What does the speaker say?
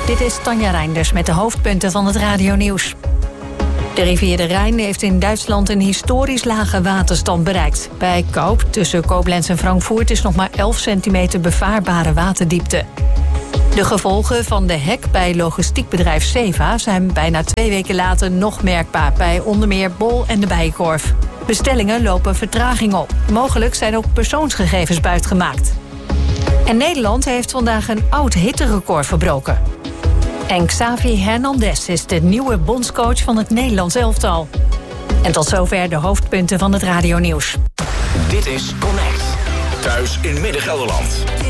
Dit is Tanja Reinders met de hoofdpunten van het radionieuws. De rivier de Rijn heeft in Duitsland een historisch lage waterstand bereikt. Bij Kaup, tussen Koblenz en Frankfurt, is nog maar 11 centimeter bevaarbare waterdiepte. De gevolgen van de hek bij logistiekbedrijf Seva zijn bijna 2 weken later nog merkbaar bij onder meer Bol en de Bijenkorf. Bestellingen lopen vertraging op. Mogelijk zijn ook persoonsgegevens buitgemaakt. En Nederland heeft vandaag een oud hitterecord verbroken. En Xavi Hernandez is de nieuwe bondscoach van het Nederlands elftal. En tot zover de hoofdpunten van het radionieuws. Dit is Connect. Thuis in Midden-Gelderland.